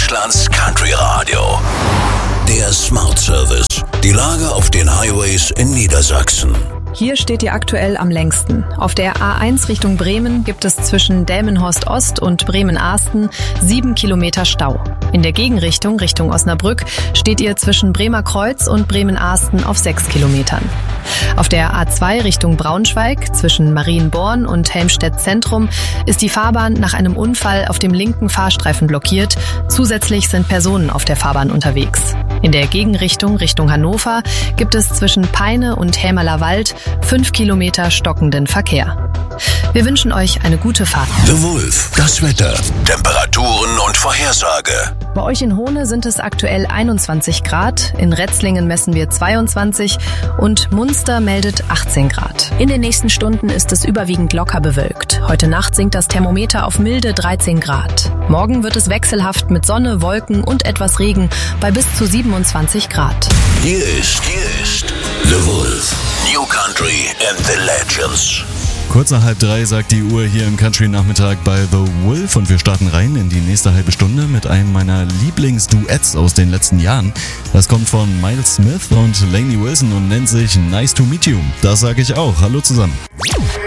Deutschlands Country Radio. Der Smart Service. Die Lage auf den Highways in Niedersachsen. Hier steht ihr aktuell am längsten. Auf der A1 Richtung Bremen gibt es zwischen Delmenhorst Ost und Bremen-Ahsten 7 Kilometer Stau. In der Gegenrichtung, Richtung Osnabrück, steht ihr zwischen Bremer Kreuz und Bremen-Ahsten auf 6 Kilometern. Auf der A2 Richtung Braunschweig, zwischen Marienborn und Helmstedt Zentrum, ist die Fahrbahn nach einem Unfall auf dem linken Fahrstreifen blockiert. Zusätzlich sind Personen auf der Fahrbahn unterwegs. In der Gegenrichtung, Richtung Hannover, gibt es zwischen Peine und Hämerler Wald 5 Kilometer stockenden Verkehr. Wir wünschen euch eine gute Fahrt. The Wolf, das Wetter, Temperaturen und Vorhersage. Bei euch in Hohne sind es aktuell 21 Grad, in Retzlingen messen wir 22 und Munster meldet 18 Grad. In den nächsten Stunden ist es überwiegend locker bewölkt. Heute Nacht sinkt das Thermometer auf milde 13 Grad. Morgen wird es wechselhaft mit Sonne, Wolken und etwas Regen bei bis zu 27 Grad. Hier ist The Wolf, New Country and the Legends. Kurz nach 2:30 sagt die Uhr hier im Country-Nachmittag bei The Wolf und wir starten rein in die nächste halbe Stunde mit einem meiner Lieblingsduets aus den letzten Jahren. Das kommt von Miles Smith und Lainey Wilson und nennt sich Nice to Meet You. Das sage ich auch. Hallo zusammen.